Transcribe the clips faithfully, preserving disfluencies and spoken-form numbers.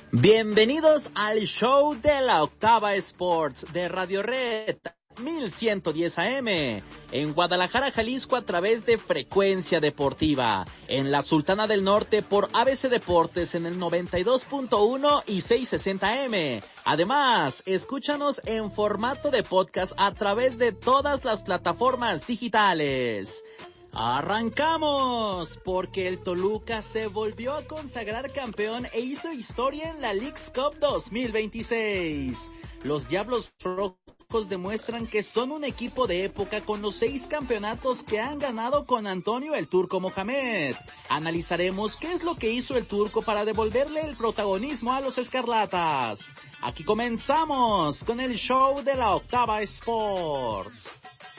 Bienvenidos al show de la Octava Sports de Radio Red mil ciento diez A M, en Guadalajara, Jalisco, a través de Frecuencia Deportiva, en la Sultana del Norte por A B C Deportes en el noventa y dos punto uno y seiscientos sesenta A M. Además, escúchanos en formato de podcast a través de todas las plataformas digitales. ¡Arrancamos! Porque el Toluca se volvió a consagrar campeón e hizo historia en la Leagues Cup dos mil veintiséis. Los Diablos Rojos demuestran que son un equipo de época con los seis campeonatos que han ganado con Antonio el Turco Mohamed. Analizaremos qué es lo que hizo el Turco para devolverle el protagonismo a los Escarlatas. Aquí comenzamos con el show de la Octava Sports.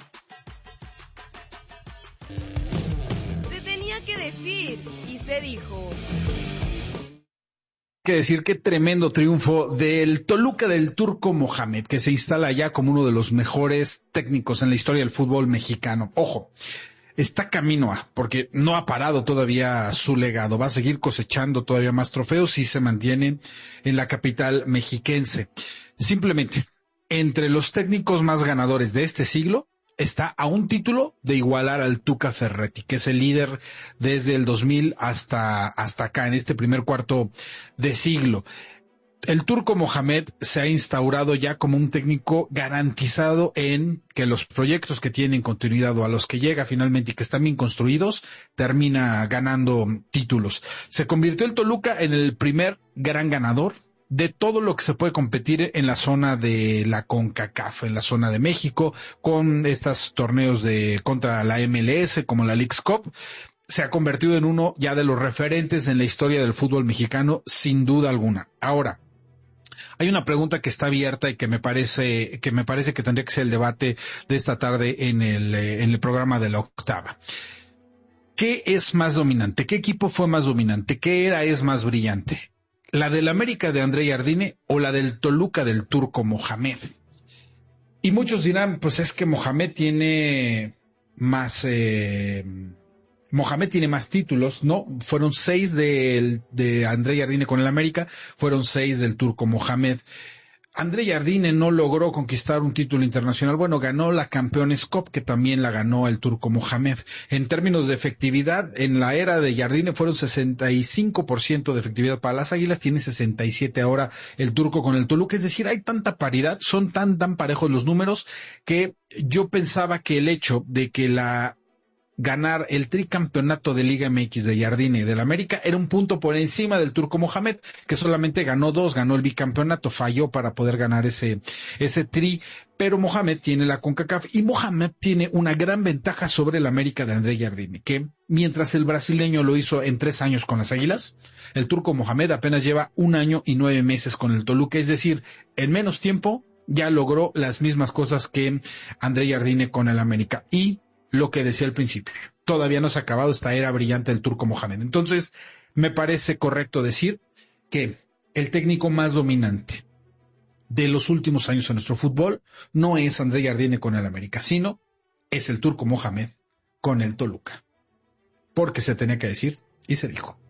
Se tenía que decir y se dijo. Que decir qué tremendo triunfo del Toluca del Turco Mohamed, que se instala ya como uno de los mejores técnicos en la historia del fútbol mexicano. Ojo, está camino a, porque no ha parado todavía su legado, va a seguir cosechando todavía más trofeos y se mantiene en la capital mexiquense. Simplemente, entre los técnicos más ganadores de este siglo, está a un título de igualar al Tuca Ferretti, que es el líder desde el dos mil hasta, hasta acá, en este primer cuarto de siglo. El Turco Mohamed se ha instaurado ya como un técnico garantizado en que los proyectos que tienen continuidad o a los que llega finalmente y que están bien construidos, termina ganando títulos. Se convirtió el Toluca en el primer gran ganador de todo lo que se puede competir en la zona de la CONCACAF, en la zona de México, con estos torneos de contra la M L S, como la Leagues Cup. Se ha convertido en uno ya de los referentes en la historia del fútbol mexicano, sin duda alguna. Ahora, hay una pregunta que está abierta y que me parece, que me parece que tendría que ser el debate de esta tarde en el, en el programa de la Octava. ¿Qué es más dominante? ¿Qué equipo fue más dominante? ¿Qué era es más brillante? ¿La del América de André Jardine o la del Toluca del Turco Mohamed? Y muchos dirán, pues es que Mohamed tiene más, eh, Mohamed tiene más títulos, ¿no? Fueron seis de, de André Jardine con el América, fueron seis del Turco Mohamed. André Jardine no logró conquistar un título internacional. Bueno, ganó la Campeones Cup, que también la ganó el Turco Mohamed. En términos de efectividad, en la era de Jardine fueron sesenta y cinco por ciento de efectividad para las Águilas, tiene sesenta y siete ahora el Turco con el Toluca. Es decir, hay tanta paridad, son tan, tan parejos los números, que yo pensaba que el hecho de que la ganar el tricampeonato de Liga M X de Jardine y del América era un punto por encima del Turco Mohamed, que solamente ganó dos, ganó el bicampeonato, falló para poder ganar ese, ese tri, pero Mohamed tiene la CONCACAF y Mohamed tiene una gran ventaja sobre el América de André Jardine, que mientras el brasileño lo hizo en tres años con las Águilas, el Turco Mohamed apenas lleva un año y nueve meses con el Toluca, es decir, en menos tiempo ya logró las mismas cosas que André Jardine con el América. Y lo que decía al principio, todavía no se ha acabado esta era brillante del Turco Mohamed. Entonces, me parece correcto decir que el técnico más dominante de los últimos años en nuestro fútbol no es André Jardine con el América, sino es el Turco Mohamed con el Toluca. Porque se tenía que decir y se dijo.